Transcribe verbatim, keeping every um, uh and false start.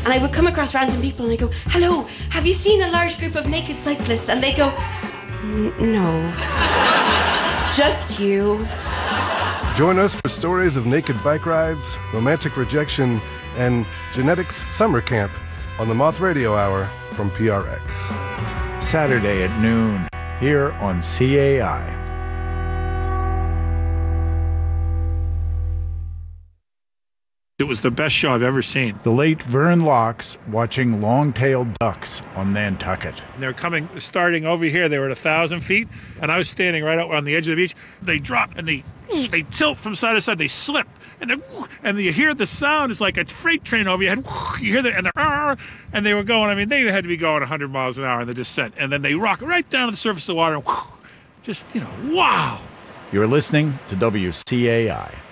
And I would come across random people and I go, hello, have you seen a large group of naked cyclists? And they go, no, just you. Join us for stories of naked bike rides, romantic rejection, and genetics summer camp on the Moth Radio Hour from P R X. Saturday at noon, here on C A I. It was the best show I've ever seen. The late Vern Locks watching long-tailed ducks on Nantucket. They're coming, starting over here. They were at a thousand feet, and I was standing right out on the edge of the beach. They drop and they they tilt from side to side. They slip, and then and you hear the sound. It's like a freight train over your head. You hear the and they're and they were going. I mean, they had to be going one hundred miles an hour in the descent, and then they rock right down to the surface of the water. And just you know, wow. You're listening to W C A I.